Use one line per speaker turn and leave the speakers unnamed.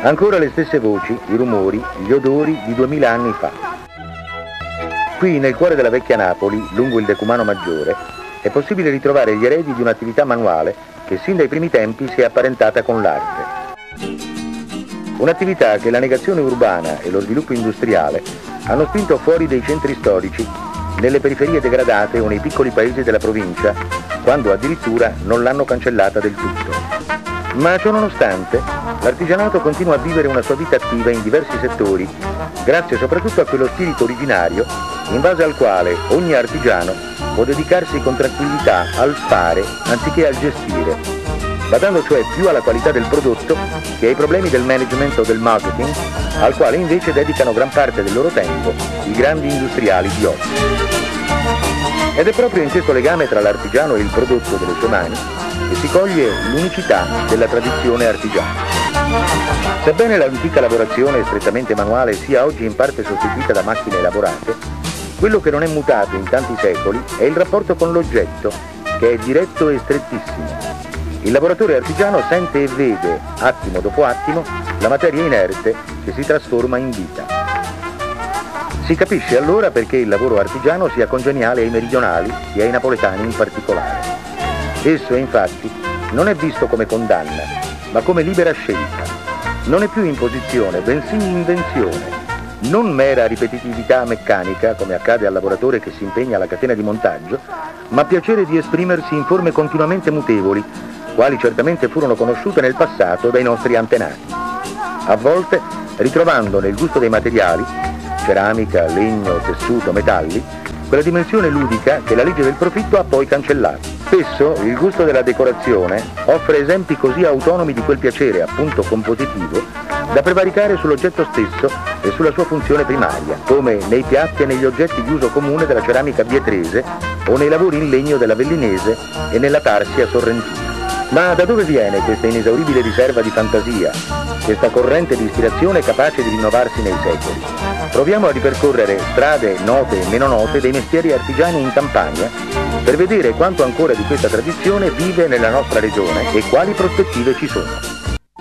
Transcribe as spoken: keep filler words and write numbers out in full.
Ancora le stesse voci, i rumori, gli odori di duemila anni fa. Qui, nel cuore della vecchia Napoli, lungo il Decumano Maggiore, è possibile ritrovare gli eredi di un'attività manuale che sin dai primi tempi si è apparentata con l'arte. Un'attività che la negazione urbana e lo sviluppo industriale hanno spinto fuori dei centri storici, nelle periferie degradate o nei piccoli paesi della provincia, quando addirittura non l'hanno cancellata del tutto. Ma ciò nonostante, l'artigianato continua a vivere una sua vita attiva in diversi settori, grazie soprattutto a quello spirito originario in base al quale ogni artigiano può dedicarsi con tranquillità al fare anziché al gestire, badando cioè più alla qualità del prodotto che ai problemi del management o del marketing, al quale invece dedicano gran parte del loro tempo i grandi industriali di oggi. Ed è proprio in questo legame tra l'artigiano e il prodotto delle sue mani che si coglie l'unicità della tradizione artigiana. Sebbene l'antica lavorazione strettamente manuale sia oggi in parte sostituita da macchine elaborate, quello che non è mutato in tanti secoli è il rapporto con l'oggetto, che è diretto e strettissimo. Il lavoratore artigiano sente e vede, attimo dopo attimo, la materia inerte che si trasforma in vita. Si capisce allora perché il lavoro artigiano sia congeniale ai meridionali e ai napoletani in particolare. Esso, infatti, non è visto come condanna, ma come libera scelta. Non è più imposizione, bensì invenzione. Non mera ripetitività meccanica, come accade al lavoratore che si impegna alla catena di montaggio, ma piacere di esprimersi in forme continuamente mutevoli, quali certamente furono conosciute nel passato dai nostri antenati. A volte, ritrovando nel gusto dei materiali, ceramica, legno, tessuto, metalli, quella dimensione ludica che la legge del profitto ha poi cancellato. Spesso il gusto della decorazione offre esempi così autonomi di quel piacere, appunto compositivo, da prevaricare sull'oggetto stesso e sulla sua funzione primaria, come nei piatti e negli oggetti di uso comune della ceramica vietrese o nei lavori in legno della Vellinese e nella tarsia sorrentina. Ma da dove viene questa inesauribile riserva di fantasia, questa corrente di ispirazione capace di rinnovarsi nei secoli? Proviamo a ripercorrere strade note e meno note dei mestieri artigiani in Campania per vedere quanto ancora di questa tradizione vive nella nostra regione e quali prospettive ci sono.